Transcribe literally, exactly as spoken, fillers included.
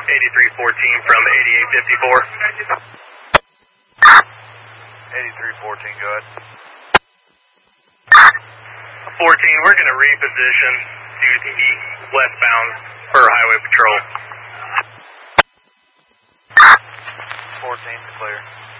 eighty-three fourteen from eighty-eight fifty-four. eighty-three fourteen, go ahead. fourteen, we're going to reposition to the westbound for highway patrol. fourteen, clear.